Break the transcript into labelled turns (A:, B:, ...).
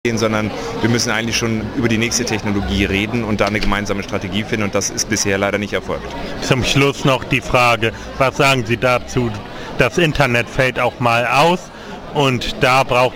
A: gehen, sondern wir müssen eigentlich schon über die nächste Technologie reden und da eine gemeinsame Strategie finden und das ist bisher leider nicht erfolgt.
B: Zum Schluss noch die Frage, was sagen Sie dazu, das Internet fällt auch mal aus und da braucht